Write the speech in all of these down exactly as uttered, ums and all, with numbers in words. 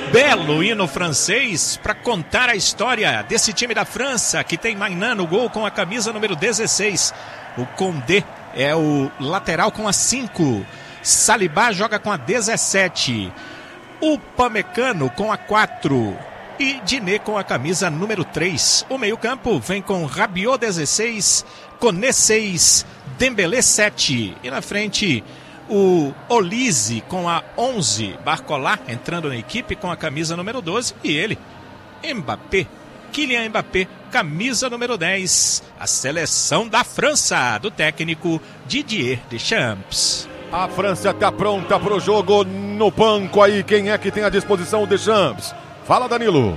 belo hino francês para contar a história desse time da França, que tem Maignan no gol com a camisa número dezesseis. O Condé é o lateral com a cinco. Saliba joga com a dezessete. O Pamecano com a quatro. E Diné com a camisa número três. O meio-campo vem com Rabiot dezesseis, Koné seis, Dembélé sete. E na frente o Olise com a onze, Barcola entrando na equipe com a camisa número doze. E ele, Mbappé, Kylian Mbappé, camisa número dez. A seleção da França, do técnico Didier Deschamps. A França está pronta para o jogo. No banco aí, quem é que tem à disposição? O Deschamps. Fala, Danilo.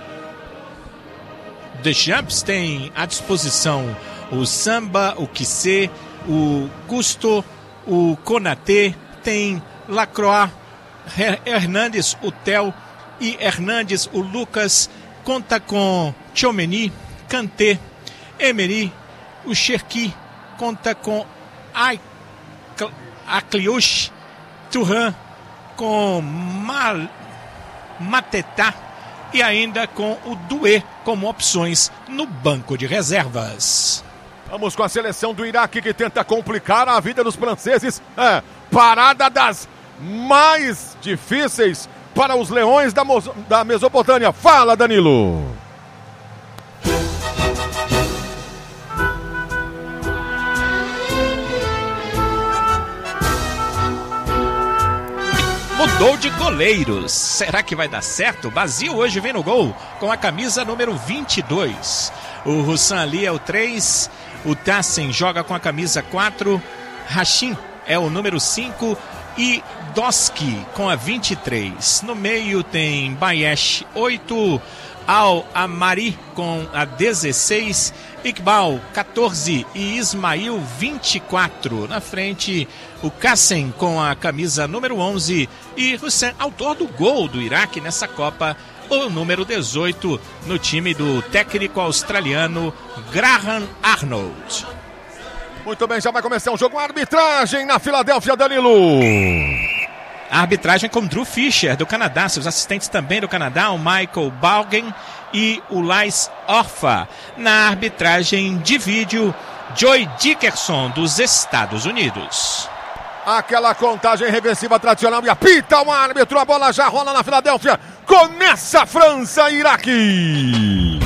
Deschamps tem à disposição o Samba, o Kissé, o Gusto, o Konaté, tem Lacroix, Hernandes, o Tel e Hernandes, o Lucas. Conta com Tchouaméni, Kanté, Emery, o Cherki. Conta com Akliouche, Thuram, com Mal, Mateta e ainda com o Doué como opções no banco de reservas. Vamos com a seleção do Iraque, que tenta complicar a vida dos franceses. É, parada das mais difíceis para os leões da, Mo- da Mesopotâmia. Fala, Danilo. Mudou de goleiros. Será que vai dar certo? Basile hoje vem no gol com a camisa número vinte e dois. O Houssam Ali é o três. O Tassen joga com a camisa quatro. Hashim é o número cinco. E Doski com a vinte e três. No meio tem Bayesh oito. Al-Amari com a dezesseis. Iqbal quatorze e Ismail vinte e quatro. Na frente, o Qassem com a camisa número onze e Hussein, autor do gol do Iraque nessa Copa, o número dezoito no time do técnico australiano Graham Arnold. Muito bem, já vai começar o jogo. Arbitragem na Filadélfia, Danilo. A arbitragem com Drew Fisher, do Canadá, seus assistentes também do Canadá, o Michael Baugen e o Lais Orfa. Na arbitragem de vídeo, Joy Dickerson, dos Estados Unidos. Aquela contagem regressiva tradicional e apita o árbitro, a bola já rola na Filadélfia. Começa a França e Iraque.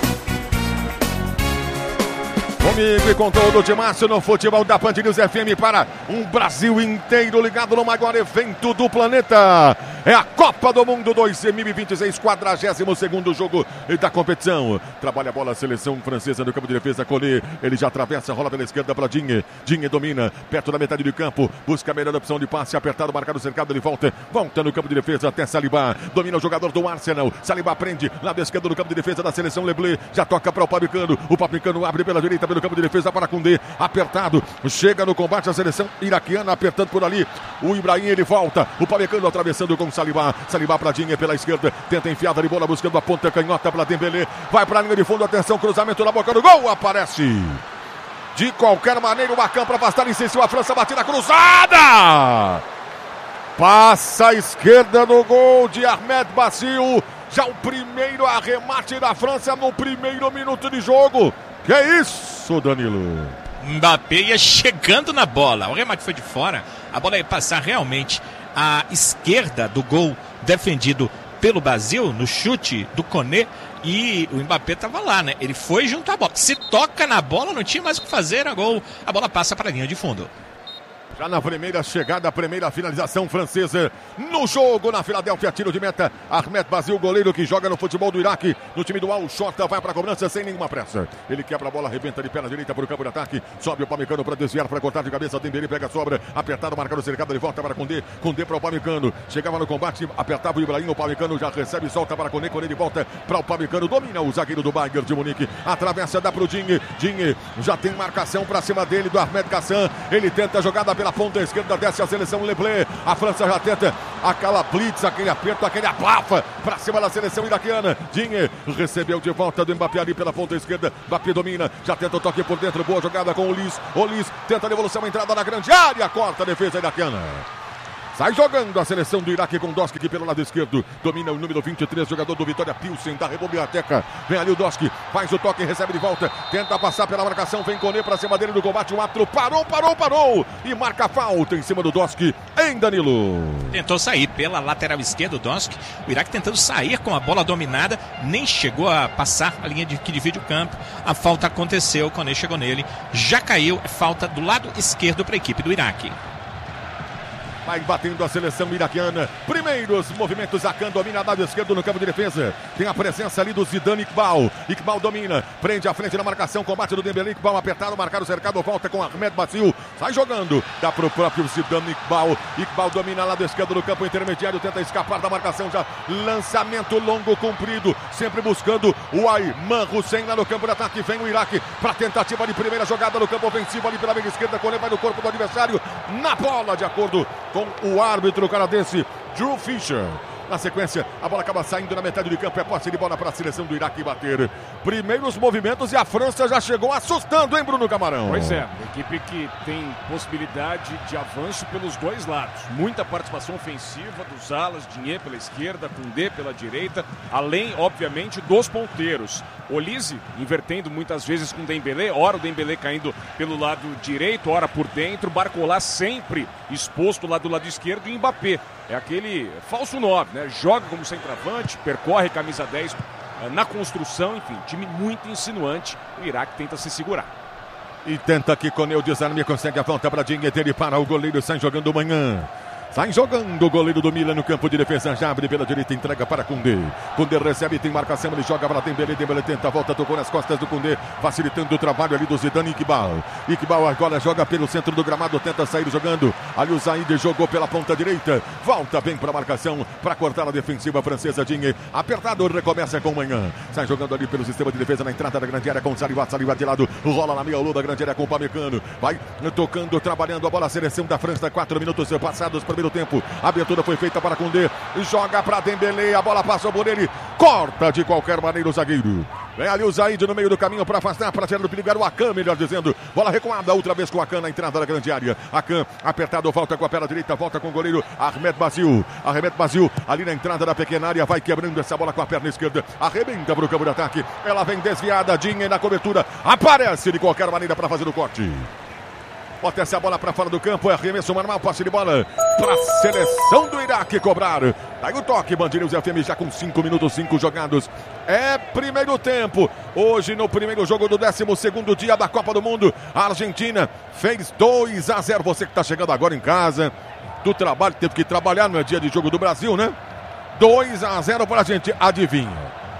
Comigo e com todo o timaço no futebol da Band News F M para um Brasil inteiro ligado no maior evento do planeta. É a Copa do Mundo dois mil e vinte e seis, quadragésimo segundo jogo da competição. Trabalha a bola a seleção francesa no campo de defesa. Koné, ele já atravessa, rola pela esquerda para Digne. Digne domina, perto da metade do campo, busca a melhor opção de passe, apertado, marcado, cercado, ele volta, volta no campo de defesa até Saliba. Domina o jogador do Arsenal. Saliba prende, lado esquerdo no campo de defesa da seleção Leblé. Já toca para o Pamecano. O Pamecano abre pela direita, pelo campo de defesa para Koundé, apertado, chega no combate a seleção iraquiana, apertando por ali, o Ibrahim, ele volta, o Pamecano atravessando com Saliba, Saliba para Digne pela esquerda, tenta enfiada de bola, buscando a ponta canhota para Dembélé, vai para a linha de fundo, atenção, cruzamento na boca do gol, aparece de qualquer maneira o Macan para afastar, insistiu a França, batida cruzada, passa a esquerda no gol de Ahmed Basile, já o primeiro arremate da França no primeiro minuto de jogo. Que é isso, Danilo? Mbappé ia chegando na bola. O remate foi de fora. A bola ia passar realmente à esquerda do gol defendido pelo Basile, no chute do Koné. E o Mbappé estava lá, né? Ele foi junto à bola. Se toca na bola, não tinha mais o que fazer, era gol. A bola passa para a linha de fundo. Já na primeira chegada, a primeira finalização francesa no jogo na Filadélfia, tiro de meta. Ahmed Basile, goleiro que joga no futebol do Iraque, no time do Al-Shorta, vai para a cobrança sem nenhuma pressa. Ele quebra a bola, arrebenta de perna direita para o campo de ataque, sobe o Pamecano para desviar, para cortar de cabeça. Dembélé pega a sobra, apertado, marcado, cercado, ele volta para Koundé, Koundé para o Pamecano, chegava no combate, apertava o Ibrahim, o Pamecano já recebe, solta para Koné, Koné de volta para o Pamecano, domina o zagueiro do Bayern de Munique, atravessa, dá para o Digne, Digne já tem marcação para cima dele, do Ahmed Kassan, ele tenta a jogada pela ponta esquerda, desce a seleção Leblé, a França já tenta aquela blitz, aquele aperto, aquele abafa para cima da seleção iraquiana. Digne recebeu de volta do Mbappé ali pela ponta esquerda, Mbappé domina, já tenta o toque por dentro, boa jogada com o Olis, Olis tenta a devolução, entrada na grande área, corta a defesa iraquiana. Sai jogando a seleção do Iraque com Doski aqui pelo lado esquerdo. Domina o número vinte e três, jogador do Vitória Pilsen, da Biblioteca. Vem ali o Doski, faz o toque, recebe de volta. Tenta passar pela marcação, vem Koné pra cima dele do combate. O árbitro parou, parou, parou. E marca a falta em cima do Doski em Danilo. Tentou sair pela lateral esquerda o Doski. O Iraque tentando sair com a bola dominada. Nem chegou a passar a linha de, que divide o campo. A falta aconteceu, o Koné chegou nele. Já caiu, é falta do lado esquerdo para a equipe do Iraque. Vai batendo a seleção iraquiana. Primeiros movimentos, Akan domina lado esquerdo no campo de defesa. Tem a presença ali do Zidane Iqbal. Iqbal domina, prende a frente na marcação, combate do Dembélé. Iqbal apertado, marcado, cercado, volta com Ahmed Bassil. Sai jogando, dá pro próprio Zidane Iqbal. Iqbal domina lado esquerdo no campo intermediário, tenta escapar da marcação já. Lançamento longo, comprido, sempre buscando o Ayman Hussein lá no campo de ataque. Vem o Iraque para tentativa de primeira jogada no campo ofensivo ali pela meia esquerda. Koné vai no corpo do adversário, na bola, de acordo com o árbitro canadense Drew Fisher. Na sequência, a bola acaba saindo na metade do campo. É posse de bola para a seleção do Iraque bater. Primeiros movimentos e a França já chegou assustando, hein, Bruno Camarão? Pois é, equipe que tem possibilidade de avanço pelos dois lados. Muita participação ofensiva dos alas, Digne pela esquerda, Koundé pela direita, além, obviamente, dos ponteiros. Olise invertendo muitas vezes com o Dembélé, ora o Dembélé caindo pelo lado direito, ora por dentro, Barcola sempre exposto lá do lado esquerdo e Mbappé. É aquele falso nove, né? Joga como centroavante, percorre camisa dez na construção, enfim, time muito insinuante. O Iraque tenta se segurar. E tenta que Koné o desarme, consegue a volta para Digne, ele para o goleiro, sai jogando manhã. Sai jogando o goleiro do Milan no campo de defesa. Já abre pela direita, entrega para Koundé. Koundé recebe, tem marcação, ele joga para Dembélé. Dembélé tenta a volta, tocou nas costas do Koundé, facilitando o trabalho ali do Zidane Iqbal. Iqbal agora joga pelo centro do gramado, tenta sair jogando. Ali o Zaid jogou pela ponta direita. Volta bem para a marcação, para cortar a defensiva francesa. Digne apertado, recomeça com manhã. Sai jogando ali pelo sistema de defesa na entrada da grande área com Salivat. Salivat de lado, rola na meia lua da grande área com o Pamecano. Vai tocando, trabalhando a bola, a seleção da França. Quatro minutos passados, primeiro tempo. A abertura foi feita para Koundé. Joga para Dembélé. A bola passou por ele. Corta de qualquer maneira o zagueiro. Vem ali o Zaid no meio do caminho para afastar, para tirar do perigo. Era o Akan, melhor dizendo. Bola recuada outra vez com o Akan na entrada da grande área. Akan apertado, volta com a perna direita, volta com o goleiro Ahmed Bassil. Ahmed Bassil ali na entrada da pequena área, vai quebrando essa bola com a perna esquerda. Arrebenta para o campo de ataque. Ela vem desviada, Digne na cobertura. Aparece de qualquer maneira para fazer o corte. Bota essa bola para fora do campo, é arremesso normal, passe de bola para a seleção do Iraque cobrar. Daí o toque, Band News F M já com cinco minutos, cinco jogados. É primeiro tempo. Hoje no primeiro jogo do décimo segundo dia da Copa do Mundo, a Argentina fez dois a zero. Você que está chegando agora em casa do trabalho, teve que trabalhar, não é dia de jogo do Brasil, né? dois a zero para a gente. Adivinha?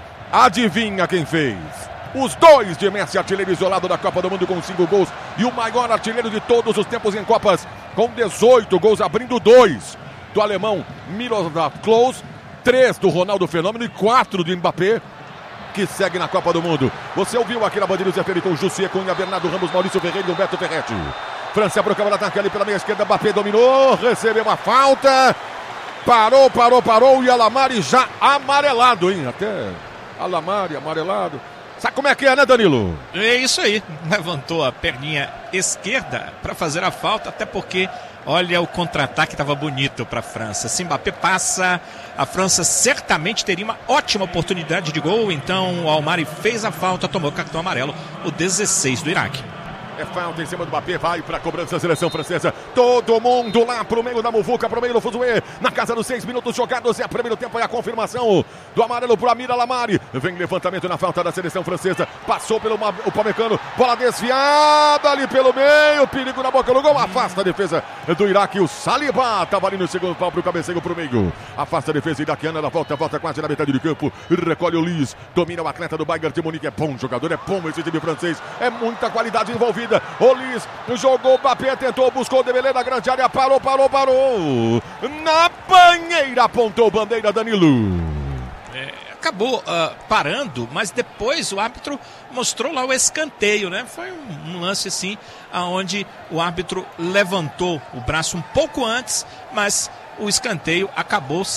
Adivinha quem fez? Os dois de Messi, artilheiro isolado da Copa do Mundo com cinco gols. E o maior artilheiro de todos os tempos em Copas, com dezoito gols, abrindo dois do alemão Miroslav Klose, três do Ronaldo Fenômeno e quatro do Mbappé, que segue na Copa do Mundo. Você ouviu aqui na Band News F M com Jussier, Cunha, Bernardo Ramos, Maurício Ferreira e Humberto Ferretti. França para o campo de ataque ali pela meia esquerda. Mbappé dominou, recebeu uma falta. Parou, parou, parou. E Alamari já amarelado, hein? Até Alamari amarelado. Sabe como é que é, né, Danilo? É isso aí. Levantou a perninha esquerda para fazer a falta, até porque, olha, o contra-ataque estava bonito para a França. Se Mbappé passa, a França certamente teria uma ótima oportunidade de gol. Então o Almari fez a falta, tomou o cartão amarelo, o dezesseis do Iraque. É falta em cima do Mbappé, vai para a cobrança da seleção francesa. Todo mundo lá pro meio da muvuca, pro meio do fuzuê. Na casa dos seis minutos jogados, é o primeiro tempo, é a confirmação do amarelo pro Amir Alamari. Vem levantamento na falta da seleção francesa. Passou pelo o Pamecano, bola desviada ali pelo meio. Perigo na boca do gol, afasta a defesa do Iraque. O Saliba estava ali no segundo pau pro cabeceio pro meio. Afasta a defesa iraquiana, ela volta, volta quase na metade do campo. Recolhe o Liz, domina o atleta do Bayern de Munique. É bom jogador, é bom esse time francês. É muita qualidade envolvida. O Liz jogou o Mbappé, tentou, buscou o Dembélé na grande área, parou, parou, parou. Na banheira, apontou bandeira, Danilo. É, acabou uh, parando, mas depois o árbitro mostrou lá o escanteio, né? Foi um, um lance assim, onde o árbitro levantou o braço um pouco antes, mas o escanteio acabou sendo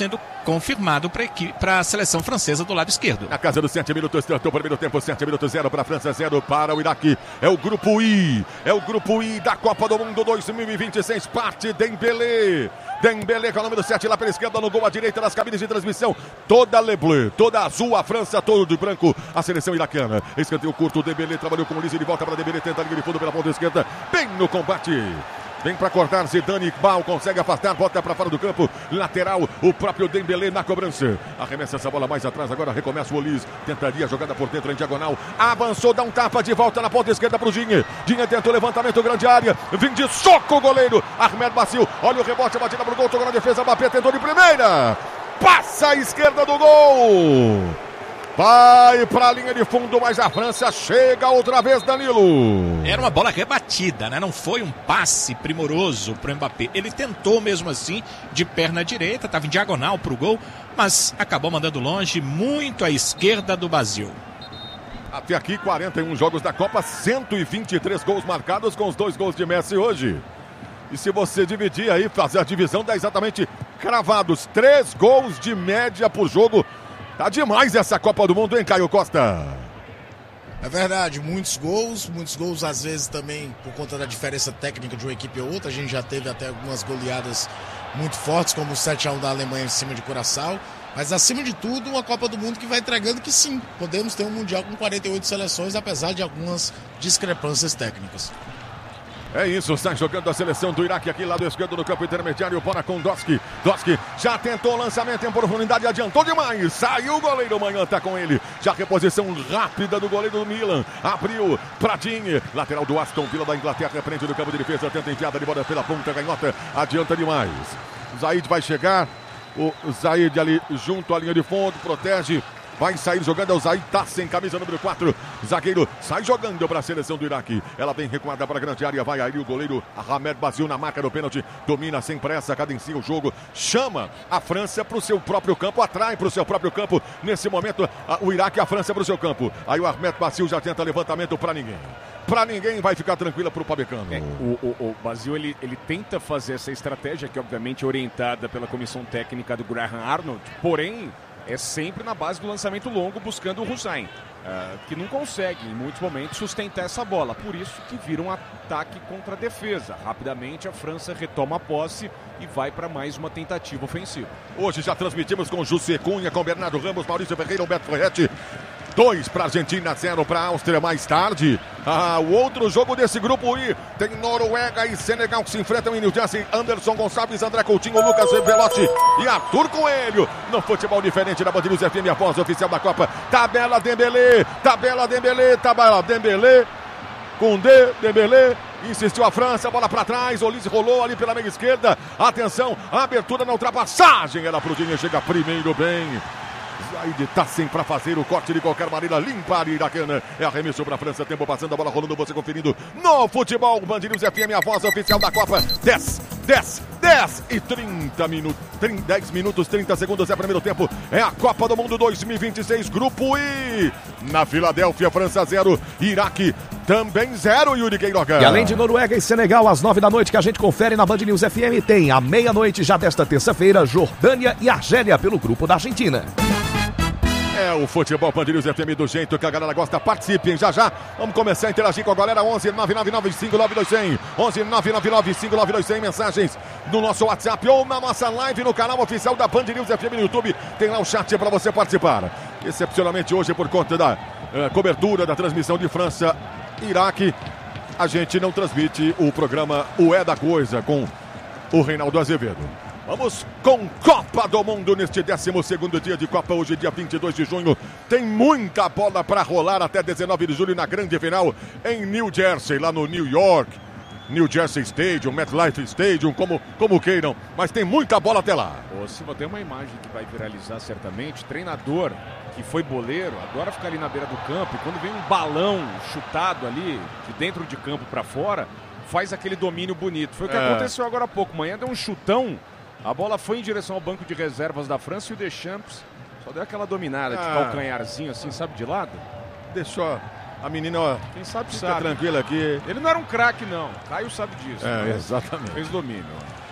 confirmado para a seleção francesa do lado esquerdo. Na casa dos sete minutos, tratou o primeiro tempo, sete minutos, zero para a França, zero para o Iraque. É o grupo I, é o grupo I da Copa do Mundo dois mil e vinte e seis, parte Dembélé. Dembélé com o número sete lá pela esquerda, no gol à direita das cabines de transmissão. Toda Lebleu, toda azul, a França, todo de branco, a seleção iraquiana. Escanteio curto, Dembélé trabalhou com o Lise, de volta para Dembélé, tenta a linha de fundo pela ponta esquerda, bem no combate. Vem para cortar, Zidane Iqbal consegue afastar, bota para fora do campo, lateral, o próprio Dembélé na cobrança. Arremessa essa bola mais atrás, agora recomeça o Olise, tentaria a jogada por dentro em diagonal, avançou, dá um tapa de volta na ponta esquerda para o Dinhe. Dinhe tenta o levantamento, grande área, vem de soco o goleiro, Ahmed Bassil, olha o rebote, a batida pro gol, tocou na defesa, Mbappé tentou de primeira, passa a esquerda do gol. Vai para a linha de fundo, mas a França chega outra vez, Danilo. Era uma bola rebatida, né? Não foi um passe primoroso para o Mbappé. Ele tentou mesmo assim, de perna direita, estava em diagonal para o gol, mas acabou mandando longe, muito à esquerda do Bassil. Até aqui, quarenta e um jogos da Copa, cento e vinte e três gols marcados com os dois gols de Messi hoje. E se você dividir aí, fazer a divisão, dá exatamente cravados, três gols de média por jogo. Tá demais essa Copa do Mundo, hein, Caio Costa? É verdade, muitos gols, muitos gols às vezes também por conta da diferença técnica de uma equipe ou outra. A gente já teve até algumas goleadas muito fortes, como o sete a um da Alemanha em cima de Curaçao. Mas acima de tudo, uma Copa do Mundo que vai entregando que sim, podemos ter um Mundial com quarenta e oito seleções, apesar de algumas discrepâncias técnicas. É isso, sai jogando a seleção do Iraque aqui, lado esquerdo no campo intermediário, bora com Doski. Doski já tentou o lançamento em profundidade, adiantou demais, saiu o goleiro, Manhã tá com ele. Já reposição rápida do goleiro do Milan, abriu Pradinho, lateral do Aston Villa da Inglaterra, frente do campo de defesa, tenta enfiada de bola pela ponta, canhota, adianta demais. Zaid vai chegar, o Zaid ali junto à linha de fundo, protege. Vai sair jogando, é o Zaid, tá sem camisa número quatro. Zagueiro sai jogando para a seleção do Iraque. Ela vem recuada para a grande área. Vai aí o goleiro Ahmed Bassil na marca do pênalti. Domina sem pressa, cadencia o jogo. Chama a França para o seu próprio campo. Atrai para o seu próprio campo. Nesse momento, a, o Iraque e a França para o seu campo. Aí o Ahmed Bassil já tenta levantamento para ninguém. Para ninguém, vai ficar tranquila para o Pabecano. É, o, o, o Bassil, ele, ele tenta fazer essa estratégia, que obviamente é orientada pela comissão técnica do Graham Arnold. Porém, é sempre na base do lançamento longo, buscando o Hussein, uh, que não consegue, em muitos momentos, sustentar essa bola. Por isso que vira um ataque contra a defesa. Rapidamente, a França retoma a posse e vai para mais uma tentativa ofensiva. Hoje já transmitimos com José Cunha, com Bernardo Ramos, Maurício Ferreira, Humberto Ferretti. Dois para a Argentina, zero para a Áustria mais tarde. Ah, o outro jogo desse grupo I tem Noruega e Senegal que se enfrentam em New Jersey. Anderson Gonçalves, André Coutinho, Lucas Velotti e Arthur Coelho. No futebol diferente da Band News F M, a voz oficial da Copa. Tabela Dembélé, tabela Dembélé, tabela Dembélé. Koundé, Dembélé, insistiu a França, bola para trás, Olise rolou ali pela meia esquerda. Atenção, abertura na ultrapassagem. Era pro Dinho, chega primeiro bem. Zaid tá sem para fazer o corte de qualquer maneira, limpa a Iracana. É arremesso para a França, tempo passando, a bola rolando, você conferindo no futebol. Band News F M, a voz oficial da Copa. dez, dez, dez e trinta minutos, dez minutos, trinta segundos é o primeiro tempo. É a Copa do Mundo dois mil e vinte e seis, Grupo I. Na Filadélfia, França zero, Iraque também zero, Yuri Queiroga. E além de Noruega e Senegal, às nove da noite, que a gente confere na Band News F M, tem à meia-noite já desta terça-feira, Jordânia e Argélia pelo grupo da Argentina. É o futebol Band News F M do jeito que a galera gosta. Participem já já. Vamos começar a interagir com a galera. onze nove nove nove cinco nove dois zero zero. onze nove nove nove cinco nove dois zero zero. Mensagens no nosso WhatsApp ou na nossa live no canal oficial da Band News F M no YouTube. Tem lá o chat para você participar. Excepcionalmente hoje, por conta da uh, cobertura da transmissão de França e Iraque, a gente não transmite o programa O É da Coisa com o Reinaldo Azevedo. Vamos com Copa do Mundo neste décimo segundo dia de Copa, hoje dia vinte e dois de junho. Tem muita bola para rolar até dezenove de julho na grande final em New Jersey, lá no New York. New Jersey Stadium, MetLife Stadium, como, como queiram. Mas tem muita bola até lá. Ô, Silva, tem uma imagem que vai viralizar certamente. Treinador que foi boleiro, adora ficar ali na beira do campo. E quando vem um balão chutado ali, de dentro de campo para fora, faz aquele domínio bonito. Foi o que é. aconteceu agora há pouco. Manhã deu um chutão. A bola foi em direção ao banco de reservas da França e o Deschamps só deu aquela dominada, ah. de calcanharzinho assim, sabe, de lado. Deixou a menina, ó, quem sabe fica sabe. tranquila aqui. Ele não era um craque, não. Caio sabe disso. É, né? Exatamente. Fez domínio.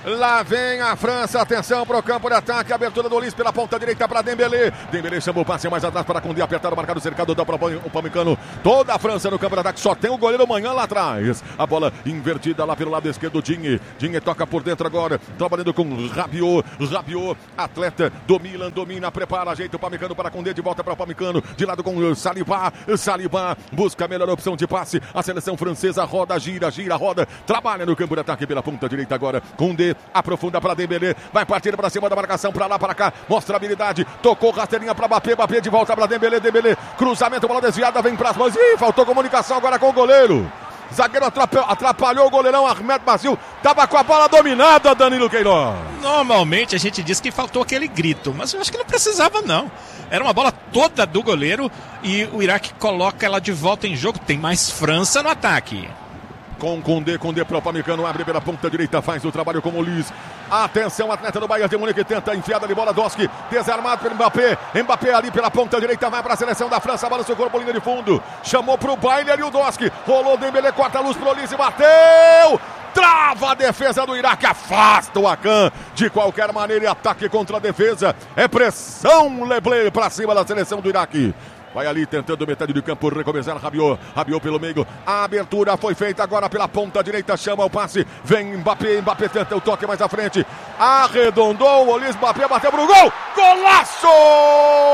Lá vem a França, atenção para o campo de ataque, abertura do Olise pela ponta direita para Dembélé. Dembélé chamou o passe mais atrás para Koundé, apertar o marcado cercado da o Upamecano. Toda a França no campo de ataque, só tem o goleiro Manhã lá atrás. A bola invertida lá pelo lado esquerdo, Digne. Digne toca por dentro agora, trabalhando com Rabiot. Rabiot, atleta do Milan, domina, prepara, ajeita o Upamecano para Koundé, de volta para o Upamecano, de lado com Saliba. Saliba busca a melhor opção de passe. A seleção francesa roda, gira, gira, roda, trabalha no campo de ataque pela ponta direita agora. Koundé aprofunda para Dembélé, vai partir para cima da marcação, para lá, para cá, mostra a habilidade, tocou rasteirinha para Mbappé, Mbappé de volta para Dembélé, Dembélé, cruzamento, bola desviada, vem para as mãos, ih, faltou comunicação agora com o goleiro. Zagueiro atrapalhou, atrapalhou o goleirão Ahmed Basil, tava com a bola dominada, Danilo Queiroz. Normalmente a gente diz que faltou aquele grito, mas eu acho que não precisava não. Era uma bola toda do goleiro e o Iraque coloca ela de volta em jogo, tem mais França no ataque. Com Koundé, Koundé para o Upamecano, abre pela ponta direita, faz o trabalho com o Olise. Atenção, atleta do Bayern de Munique, tenta enfiada de bola, Doski, desarmado pelo Mbappé. Mbappé ali pela ponta direita, vai para a seleção da França, bola seu corpo, linha de fundo. Chamou para o baile ali o Doski, rolou Dembélé, corta a luz para o Olise, bateu! Trava a defesa do Iraque, afasta o Hakan de qualquer maneira e ataque contra a defesa. É pressão, Leblé, para cima da seleção do Iraque. Vai ali tentando metade do campo recomeçar Rabiot. Rabiot pelo meio. A abertura foi feita agora pela ponta direita. Chama o passe. Vem Mbappé. Mbappé tenta o toque mais à frente. Arredondou. O Olise, Mbappé bateu pro gol. Golaço!